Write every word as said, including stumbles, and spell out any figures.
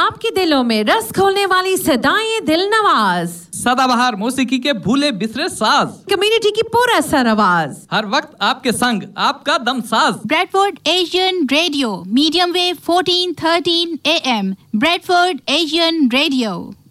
आपके दिलों में रस खोलने वाली सदाएं दिल नवाज, सदाबहार मौसीकी के भूले बिसरे साज, कम्युनिटी की पूरा सर आवाज, हर वक्त आपके संग आपका दम साज। Bradford Asian radio, medium wave fourteen thirteen A M, Bradford Asian radio.